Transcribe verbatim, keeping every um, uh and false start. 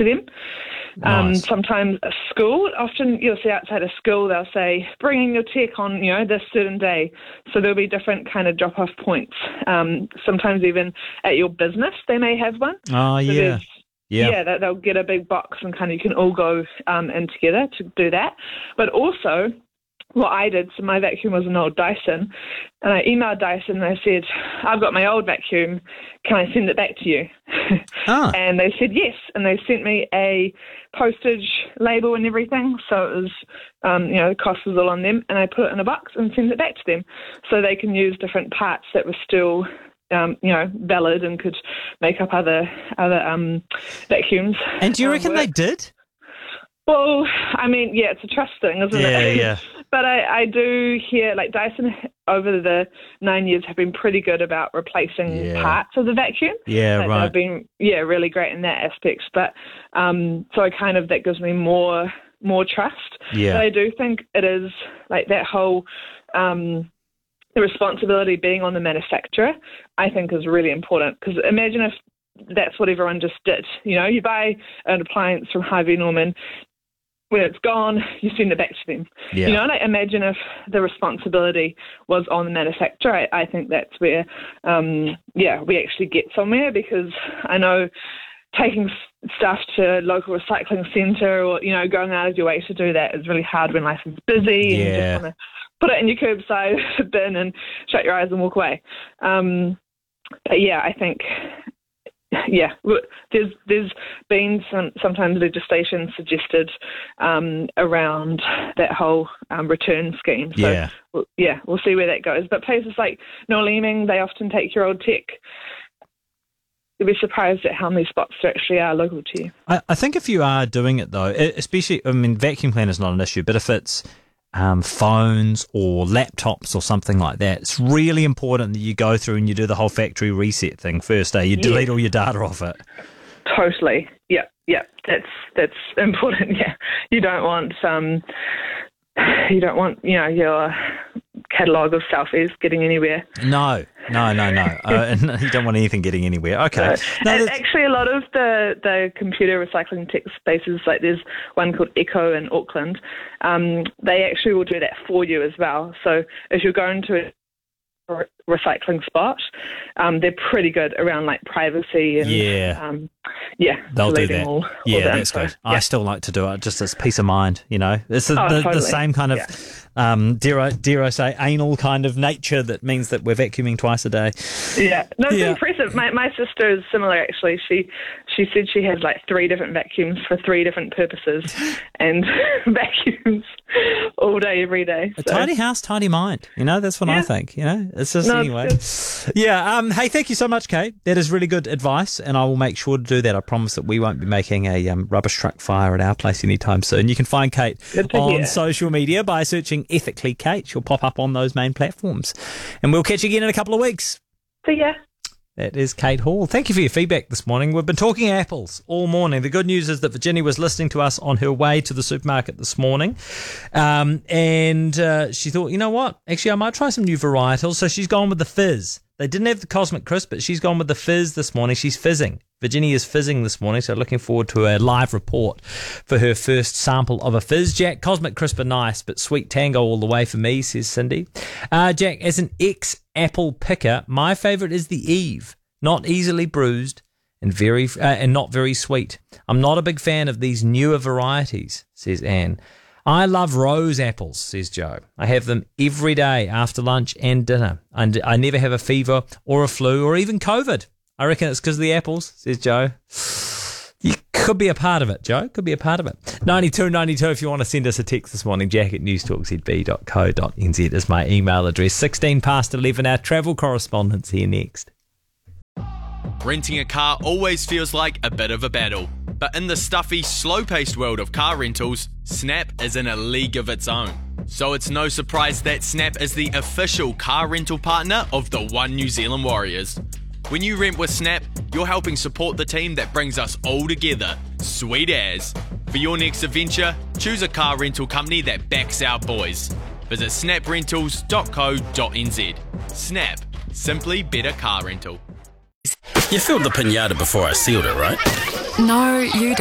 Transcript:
to them. Um, Nice. sometimes a school, often you'll see outside a school, they'll say, bring in your tech on, you know, this certain day. So there'll be different kind of drop-off points. Um, sometimes even at your business, they may have one. Oh, So yeah. there's- Yeah. Yeah, that they'll get a big box and kind of you can all go um, in together to do that. But also, what I did, so my vacuum was an old Dyson, and I emailed Dyson and I said, I've got my old vacuum, can I send it back to you? Ah. And they said yes, and they sent me a postage label and everything, so it was, um, you know, the cost was all on them, and I put it in a box and sent it back to them, so they can use different parts that were still Um, you know, valid and could make up other other um, vacuums. And do you um, reckon work. they did? Well, I mean, yeah, it's a trust thing, isn't Yeah, it? yeah. But I, I do hear, like, Dyson over the nine years have been pretty good about replacing Yeah. parts of the vacuum. Yeah, Like, right. They've been, yeah, really great in that aspect. But um, so I kind of, that gives me more more trust. Yeah. But I do think it is, like, that whole... Um, the responsibility being on the manufacturer, I think, is really important. Because imagine if that's what everyone just did. You know, you buy an appliance from Harvey Norman, when it's gone, you send it back to them. Yeah. You know, like imagine if the responsibility was on the manufacturer. I, I think that's where, um, yeah, we actually get somewhere, because I know taking s- stuff to local recycling centre or, you know, going out of your way to do that is really hard when life is busy and you Yeah. just want to put it in your curbside bin and shut your eyes and walk away. Um, but yeah, I think, yeah, w- there's there's been some sometimes legislation suggested um, around that whole um, return scheme. So, Yeah. we'll, yeah, we'll see where that goes. But places like Norleeming, they often take your old tech. You'll be surprised at how many spots there actually are local to you. I, I think if you are doing it, though, e- especially, I mean, vacuum cleaner is not an issue, but if it's um, phones or laptops or something like that, it's really important that you go through and you do the whole factory reset thing first, eh? You Yeah. delete all your data off it. Totally. Yeah, yeah. That's that's important. Yeah. You don't want um you don't want, you know, your catalogue of selfies getting anywhere. No, no, no, no. uh, and you don't want anything getting anywhere. Okay. So, No, and that's- actually, a lot of the, the computer recycling tech spaces, like there's one called Echo in Auckland, um, they actually will do that for you as well. So if you're going to a re- recycling spot, um, they're pretty good around like privacy and Yeah. um, yeah, They'll do deleting that. All, all yeah, the that's info. good. I still like to do it just as peace of mind, you know. It's the, Oh, the, the totally. same kind of, Yeah. um, dare, I, dare I say, anal kind of nature that means that we're vacuuming twice a day. Yeah, no, it's Yeah. impressive. My my sister is similar actually. She she said she has like three different vacuums for three different purposes, and vacuums all day every day. A So. tidy house, tidy mind. You know, that's what I Yeah. think. You know, it's just No, anyway. it's Yeah. Um. Hey, thank you so much, Kate. That is really good advice, and I will make sure to do that. I promise that we won't be making a um, rubbish truck fire at our place anytime soon. You can find Kate Good to on hear. social media by searching Ethically Kate. She'll pop up on those main platforms, and we'll catch you again in a couple of weeks. See ya. That is Kate Hall. Thank you for your feedback this morning. We've been talking apples all morning. The good news is that Virginia was listening to us on her way to the supermarket this morning. Um, and uh, she thought, you know what? Actually, I might try some new varietals. So she's gone with the fizz. They didn't have the Cosmic Crisp, but she's gone with the fizz this morning. She's fizzing. Virginia is fizzing this morning, so looking forward to a live report for her first sample of a fizz. Jack, Cosmic Crisp are nice, but sweet tango all the way for me, says Cindy. Uh, Jack, as an ex-apple picker, my favourite is the Eve. Not easily bruised and very uh, and not very sweet. I'm not a big fan of these newer varieties, says Anne. I love rose apples, says Joe. I have them every day after lunch and dinner. And I never have a fever or a flu or even COVID. I reckon it's because of the apples, says Joe. You could be a part of it, Joe. Could be a part of it. ninety-two ninety-two if you want to send us a text this morning. Jack at newstalk z b dot co dot n z is my email address. sixteen past eleven, our travel correspondence here next. Renting a car always feels like a bit of a battle. But in the stuffy, slow-paced world of car rentals, Snap is in a league of its own. So it's no surprise that Snap is the official car rental partner of the One New Zealand Warriors. When you rent with Snap, you're helping support the team that brings us all together. Sweet as. For your next adventure, choose a car rental company that backs our boys. Visit snap rentals dot co dot n z. Snap. Simply better car rental. You filled the pinata before I sealed it, right? No, you